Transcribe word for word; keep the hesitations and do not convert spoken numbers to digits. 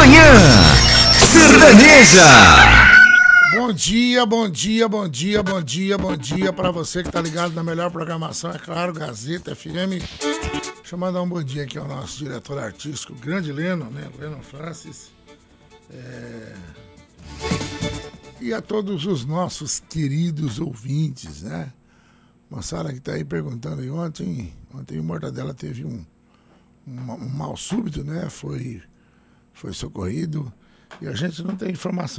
Manhã Sertaneja. Bom dia, bom dia, bom dia, bom dia, bom dia para você que tá ligado na melhor programação, é claro, Gazeta F M. Deixa eu mandar um bom dia aqui ao nosso diretor artístico, o grande Leno, né? Leno Francis. É... E a todos os nossos queridos ouvintes, né? Moçada que tá aí perguntando aí, ontem, ontem o Mortadela teve um, um, um mal súbito, né? Foi, foi socorrido e a gente não tem informação